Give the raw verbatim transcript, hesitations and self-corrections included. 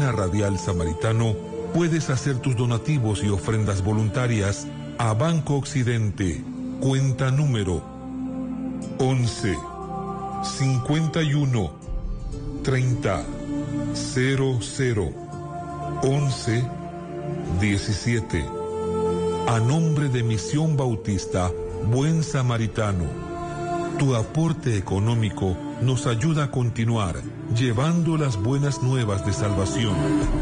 Cadena Radial Samaritano, puedes hacer tus donativos y ofrendas voluntarias a Banco Occidente, cuenta número once, cincuenta y uno, treinta, cero cero, once, diecisiete. A nombre de Misión Bautista Buen Samaritano, tu aporte económico nos ayuda a continuar llevando las buenas nuevas de salvación